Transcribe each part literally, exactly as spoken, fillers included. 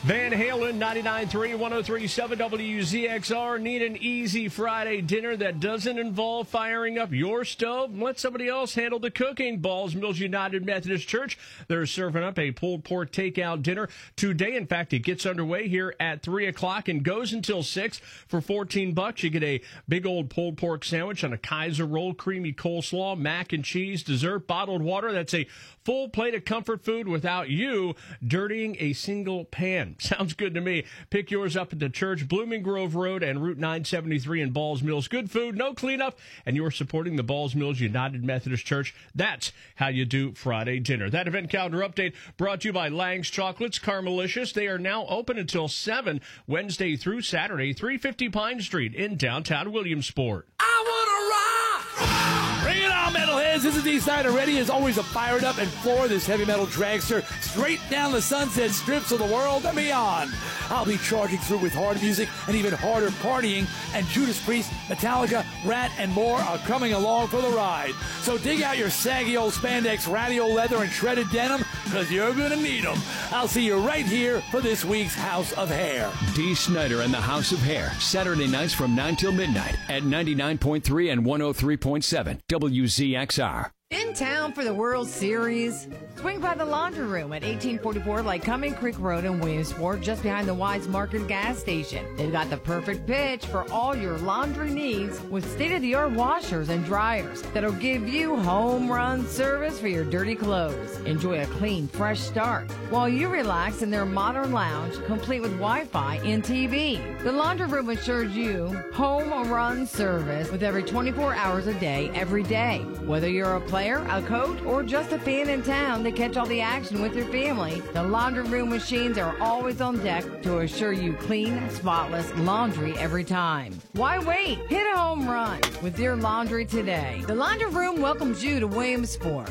Van Halen, ninety-nine point three, one oh three point seven W Z X R. Need an easy Friday dinner that doesn't involve firing up your stove? Let somebody else handle the cooking. Balls Mills United Methodist Church, they're serving up a pulled pork takeout dinner today. In fact, it gets underway here at three o'clock and goes until six. For fourteen bucks, you get a big old pulled pork sandwich on a Kaiser roll, creamy coleslaw, mac and cheese, dessert, bottled water. That's a full plate of comfort food without you dirtying a single pan. Sounds good to me. Pick yours up at the church, Blooming Grove Road and Route nine seventy-three in Balls Mills. Good food, no cleanup, and you're supporting the Balls Mills United Methodist Church. That's how you do Friday dinner. That event calendar update brought to you by Lang's Chocolates, Carmelicious. They are now open until seven, Wednesday through Saturday, three fifty Pine Street in downtown Williamsport. I want to rock! Bring it on, metalheads. This is D-Side. Ready as always to fire it up and floor this heavy metal dragster straight down the sunset strips of the world and beyond. I'll be charging through with hard music and even harder partying, and Judas Priest, Metallica, Rat, and more are coming along for the ride. So dig out your saggy old spandex, radio leather, and shredded denim, because you're going to need them. I'll see you right here for this week's House of Hair. Dee Snider and the House of Hair, Saturday nights from nine till midnight at ninety-nine point three and one oh three point seven W Z X R. In town for the World Series? Swing by the Laundry Room at eighteen forty-four Lycoming Creek Road in Williamsport, just behind the Wise Market gas station. They've got the perfect pitch for all your laundry needs with state-of-the-art washers and dryers that'll give you home run service for your dirty clothes. Enjoy a clean, fresh start while you relax in their modern lounge, complete with Wi-Fi and T V. The Laundry Room assures you home run service with every twenty-four hours a day, every day. Whether you're a player, a coach, or just a fan in town to catch all the action with your family, the Laundry Room machines are always on deck to assure you clean, spotless laundry every time. Why wait? Hit a home run with your laundry today. The Laundry Room welcomes you to Williamsport.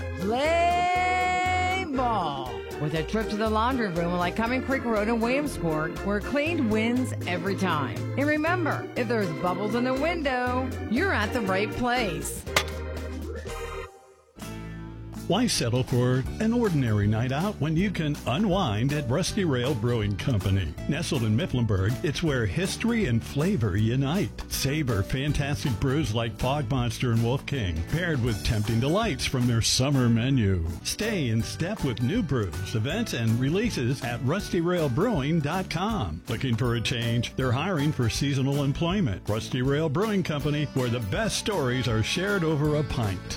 Play ball with a trip to the Laundry Room like Lycoming Creek Road in Williamsport, where cleaned wins every time. And remember, if there's bubbles in the window, you're at the right place. Why settle for an ordinary night out when you can unwind at Rusty Rail Brewing Company? Nestled in Mifflinburg, it's where history and flavor unite. Savor fantastic brews like Fog Monster and Wolf King, paired with tempting delights from their summer menu. Stay in step with new brews, events, and releases at rusty rail brewing dot com. Looking for a change? They're hiring for seasonal employment. Rusty Rail Brewing Company, where the best stories are shared over a pint.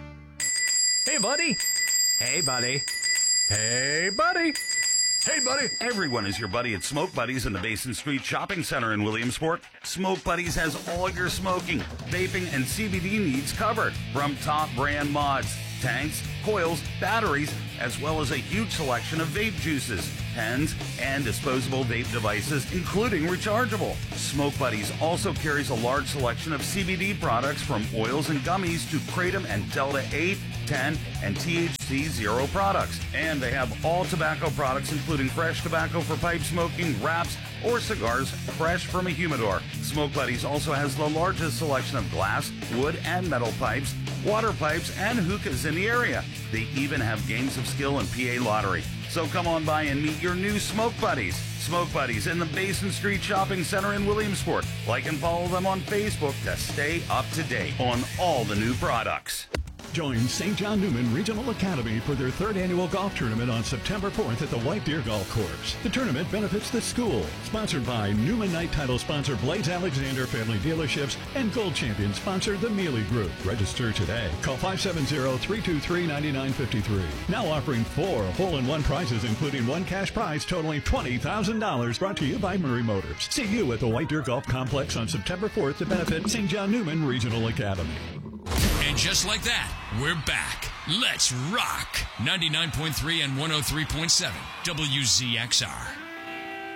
Hey, buddy. Hey, buddy. Hey, buddy. Hey, buddy. Everyone is your buddy at Smoke Buddies in the Basin Street Shopping Center in Williamsport. Smoke Buddies has all your smoking, vaping, and C B D needs covered. From top brand mods, tanks, coils, batteries, as well as a huge selection of vape juices, pens, and disposable vape devices, including rechargeable. Smoke Buddies also carries a large selection of C B D products from oils and gummies to Kratom and Delta eight, ten, and T H C zero products. And they have all tobacco products, including fresh tobacco for pipe smoking, wraps, or cigars fresh from a humidor. Smoke Buddies also has the largest selection of glass, wood, and metal pipes, water pipes, and hookahs in the area. They even have games of skill and P A lottery. So come on by and meet your new Smoke Buddies. Smoke Buddies in the Basin Street Shopping Center in Williamsport. Like and follow them on Facebook to stay up to date on all the new products. Join Saint John Newman Regional Academy for their third annual golf tournament on September fourth at the White Deer Golf Course. The tournament benefits the school. Sponsored by Newman Knight title sponsor Blades Alexander Family Dealerships and Gold Champion sponsor the Mealy Group. Register today. Call five seven zero, three two three, nine nine five three. Now offering four hole-in-one prizes, including one cash prize totaling twenty thousand dollars. Brought to you by Murray Motors. See you at the White Deer Golf Complex on September fourth to benefit Saint John Newman Regional Academy. And just like that, we're back. Let's rock. ninety-nine point three and one oh three point seven W Z X R.